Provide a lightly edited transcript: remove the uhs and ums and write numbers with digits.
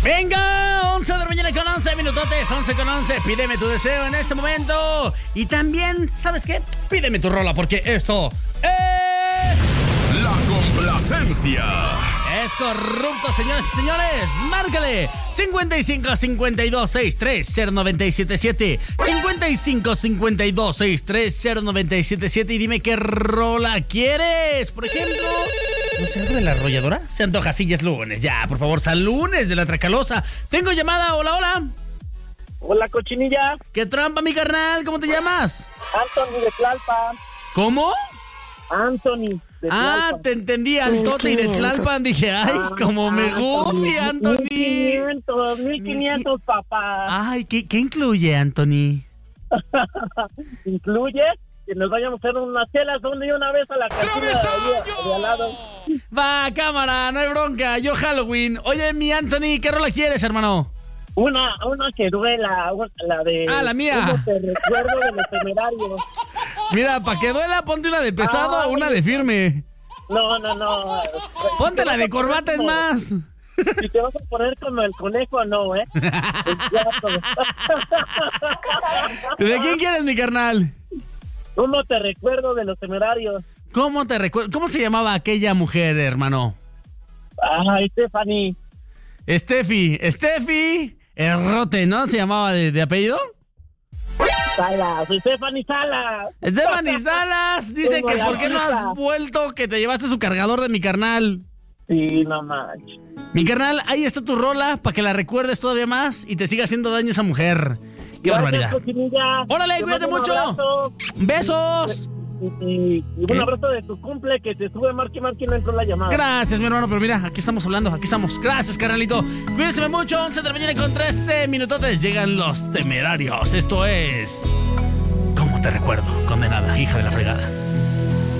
Venga, 11 de la mañana con 11 minutotes, 11 con 11. Pídeme tu deseo en este momento. Y también, ¿sabes qué? Pídeme tu rola, porque esto es... La complacencia. Es corrupto, señores y señores. Márcale 55 52 63 0977 55 52 63 0977 y dime qué rola quieres. Por ejemplo, ¿no sé, algo de La Arrolladora? Se antoja, sí, ya es lunes. Ya, por favor, San Lunes de la Tracalosa. Tengo llamada, hola. Hola, cochinilla. ¿Qué trampa, mi carnal? ¿Cómo te llamas? Anthony de Tlalpan. ¿Cómo? Anthony de Tlalpan. Te entendí, Altote y de Tlalpan. Dije, ay, como me gusta, Anthony. 1500, papá. Ay, ¿qué incluye, Anthony? Incluye que nos vayamos a hacer unas chelas una vez a la cantina de al lado. Va, cámara, no hay bronca. Yo Halloween. Oye, mi Anthony, ¿qué rola quieres, hermano? Una que duela, la de... Ah, la mía. ¿Cómo te recuerdo de los Temerarios? Mira, para que duela, ponte una de pesado o una de firme. No. Ponte la de corbata, es más. Si te vas a poner como el conejo, no, ¿eh? ¿De quién quieres, mi carnal? ¿Cómo te recuerdo de los Temerarios? ¿Cómo te recuerdo? ¿Cómo se llamaba aquella mujer, hermano? Ay, Stephanie. Steffi. Errote, ¿no? ¿Se llamaba de apellido? Salas, soy Stephanie Salas. Stephanie Salas dice que ¿por qué no has vuelto? Que te llevaste su cargador de mi carnal. Sí, no manches. Mi carnal, ahí está tu rola para que la recuerdes todavía más y te siga haciendo daño esa mujer. ¡Qué barbaridad! ¡Órale, cuídate mucho! ¡Besos! Y un abrazo de tu cumple, que te sube Marky no entró la llamada. Gracias, mi hermano, pero mira, aquí estamos hablando, aquí estamos. Gracias, carnalito. Cuídense mucho, 11 de la mañana con 13 minutotes. Llegan los Temerarios. Esto es... ¿Cómo te recuerdo? Condenada, hija de la fregada.